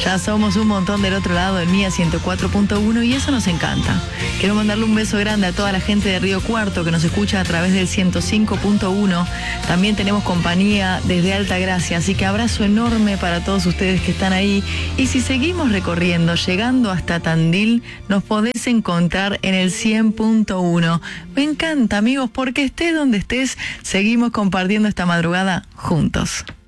Ya somos un montón del otro lado en Mía 104.1 y eso nos encanta. Quiero mandarle un beso grande a toda la gente de Río Cuarto que nos escucha a través del 105.1. También tenemos compañía desde Altagracia, así que abrazo enorme para todos ustedes que están ahí. Y si seguimos recorriendo, llegando hasta Tandil, nos podés encontrar en el 100.1. Me encanta, amigos, porque estés donde estés, seguimos compartiendo esta madrugada juntos.